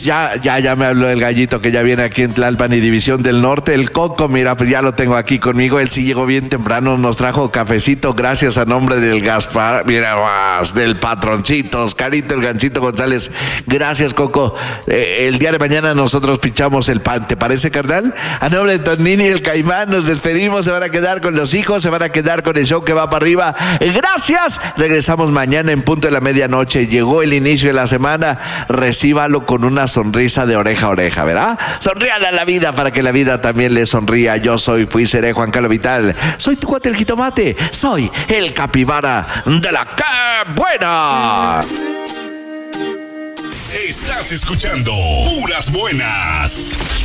Ya me habló el gallito que ya viene aquí en Tlalpan y División del Norte. El Coco, mira, pues ya lo tengo aquí conmigo. Él sí llegó bien temprano, nos trajo cafecito, gracias a nombre del Gaspar, mira más, del patroncito, Oscarito, el Ganchito González. Gracias, Coco. El día de mañana nosotros pinchamos el pan, ¿te parece, carnal? A nombre de Tonini y el Caimán nos despedimos. Se van a quedar con los hijos, se van a quedar con el show que va para arriba. Gracias. Regresamos mañana en punto de la medianoche. Llegó el inicio de la semana. Recíbalo con una sonrisa de oreja a oreja, ¿verdad? Sonríale a la vida para que la vida también le sonría. Yo fui, seré Juan Carlos Vital. Soy tu cuate el jitomate. Soy el capibara de la ¡Qué buena! Estás escuchando Puras Buenas.